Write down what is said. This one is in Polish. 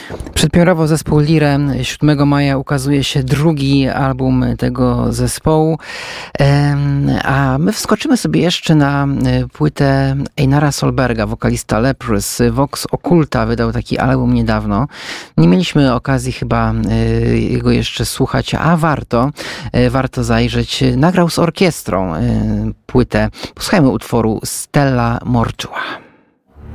Przedpremierowo zespół Lire 7 maja ukazuje się drugi album tego zespołu, a my wskoczymy sobie jeszcze na płytę Einara Solberga, wokalista Leprous. Vox Occulta wydał taki album niedawno. Nie mieliśmy okazji chyba jego jeszcze słuchać, a warto zajrzeć. Nagrał z orkiestrą płytę. Posłuchajmy utworu Stella Mortua.